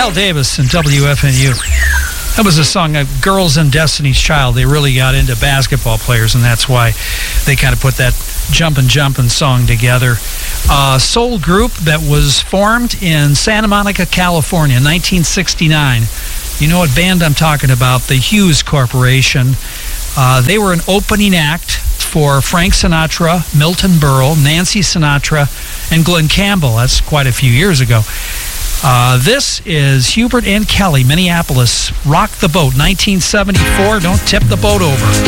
Al Davis and WFNU. That was a song, Girls and Destiny's Child. They really got into basketball players, and that's why they kind of put that Jumpin' song together. Soul group that was formed in Santa Monica, California, 1969. You know what band I'm talking about, the Hughes Corporation. They were an opening act for Frank Sinatra, Milton Berle, Nancy Sinatra, and Glenn Campbell. That's quite a few years ago. This is Hubert and Kelly, Minneapolis. Rock the Boat, 1974. Don't tip the boat over.